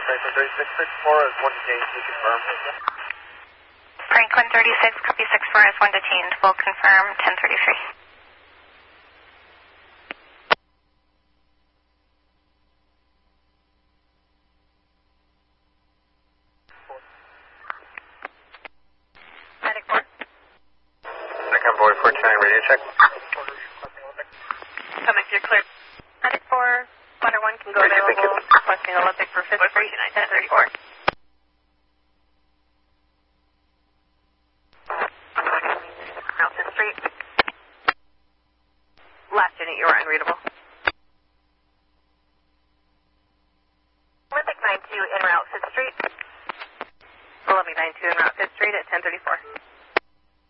Franklin 3664 is 1 detained, can you confirm? Franklin 36, copy 64 is 1 detained. We'll confirm 1033. Medic 4. Second boy 49, radio check. Coming through clear. Medic 4, Ladder 1 can go available. Requesting Olympic for 5th Street, 1034. Street. Last unit, you are unreadable.